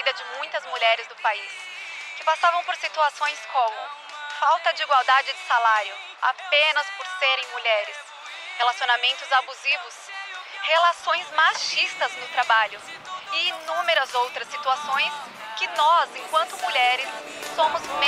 vida de muitas mulheres do país, que passavam por situações como falta de igualdade de salário apenas por serem mulheres, relacionamentos abusivos, relações machistas no trabalho e inúmeras outras situações que nós, enquanto mulheres, somos